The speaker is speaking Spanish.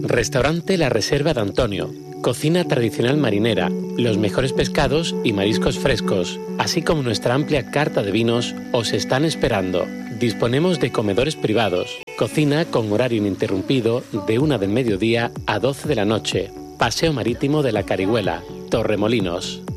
Restaurante La Reserva de Antonio. Cocina tradicional marinera, los mejores pescados y mariscos frescos, así como nuestra amplia carta de vinos, os están esperando. Disponemos de comedores privados, cocina con horario ininterrumpido de 1 del mediodía a 12 de la noche. Paseo Marítimo de la Carihuela, Torremolinos.